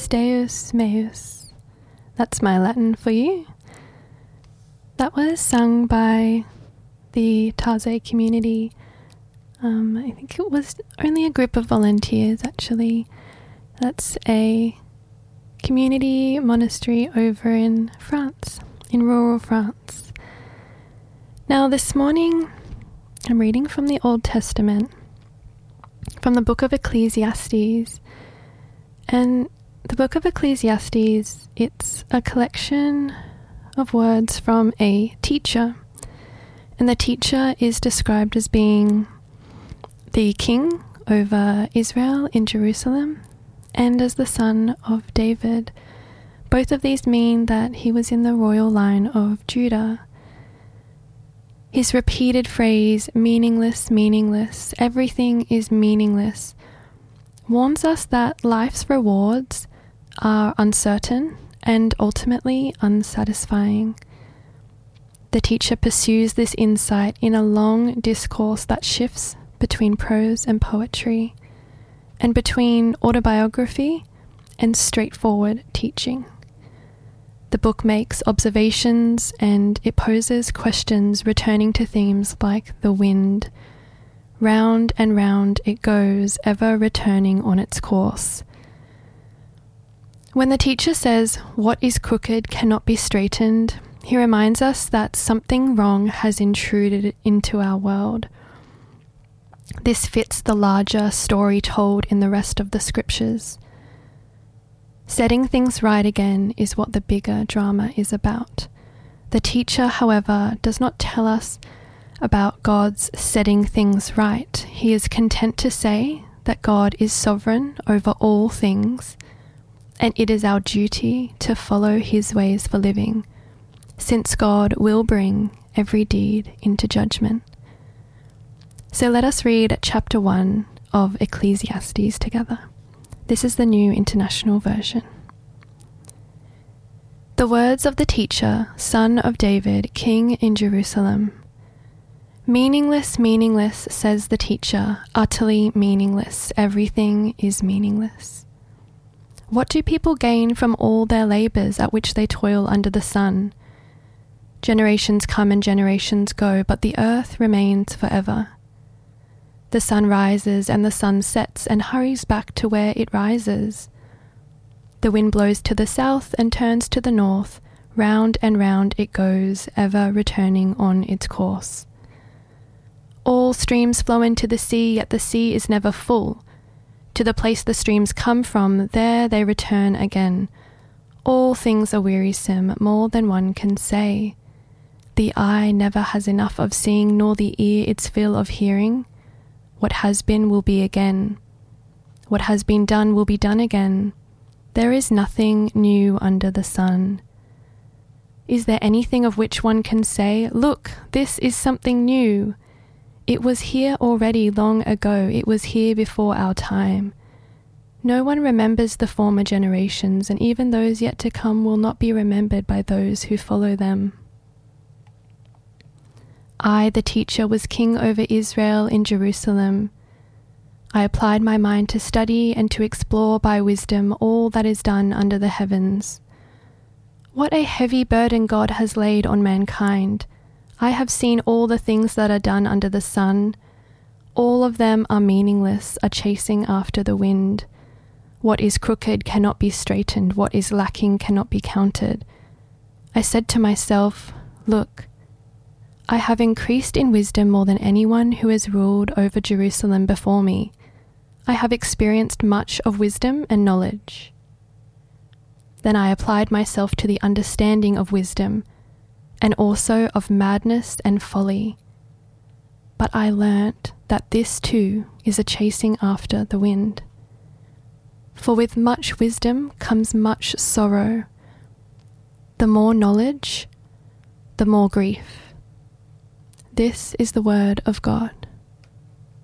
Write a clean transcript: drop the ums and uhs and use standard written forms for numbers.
Dominus Deus meus. That's my Latin for you. That was sung by the Taizé community. I think it was only a group of volunteers, actually. That's a community monastery over in France, in rural France. Now this morning I'm reading from the Old Testament, from the book of Ecclesiastes. And the book of Ecclesiastes, it's a collection of words from a teacher. And the teacher is described as being the king over Israel in Jerusalem and as the son of David. Both of these mean that he was in the royal line of Judah. His repeated phrase, meaningless, meaningless, everything is meaningless, warns us that life's rewards are uncertain and ultimately unsatisfying. The teacher pursues this insight in a long discourse that shifts between prose and poetry, and between autobiography and straightforward teaching. The book makes observations and it poses questions returning to themes like the wind. Round and round it goes, ever returning on its course. When the teacher says, "What is crooked cannot be straightened," he reminds us that something wrong has intruded into our world. This fits the larger story told in the rest of the scriptures. Setting things right again is what the bigger drama is about. The teacher, however, does not tell us about God's setting things right. He is content to say that God is sovereign over all things, and it is our duty to follow his ways for living, since God will bring every deed into judgment. So let us read chapter 1 of Ecclesiastes together. This is the New International Version. The words of the teacher, son of David, king in Jerusalem. Meaningless, meaningless, says the teacher, utterly meaningless, everything is meaningless. What do people gain from all their labours at which they toil under the sun? Generations come and generations go, but the earth remains forever. The sun rises and the sun sets and hurries back to where it rises. The wind blows to the south and turns to the north, round and round it goes, ever returning on its course. All streams flow into the sea, yet the sea is never full. To the place the streams come from, there they return again. All things are wearisome, more than one can say. The eye never has enough of seeing, nor the ear its fill of hearing. What has been will be again. What has been done will be done again. There is nothing new under the sun. Is there anything of which one can say, "Look, this is something new"? It was here already long ago, it was here before our time. No one remembers the former generations, and even those yet to come will not be remembered by those who follow them. I, the teacher, was king over Israel in Jerusalem. I applied my mind to study and to explore by wisdom all that is done under the heavens. What a heavy burden God has laid on mankind. I have seen all the things that are done under the sun. All of them are meaningless, are chasing after the wind. What is crooked cannot be straightened, what is lacking cannot be counted. I said to myself, "Look, I have increased in wisdom more than anyone who has ruled over Jerusalem before me. I have experienced much of wisdom and knowledge." Then I applied myself to the understanding of wisdom, and also of madness and folly. But I learnt that this too is a chasing after the wind. For with much wisdom comes much sorrow. The more knowledge, the more grief. This is the word of God.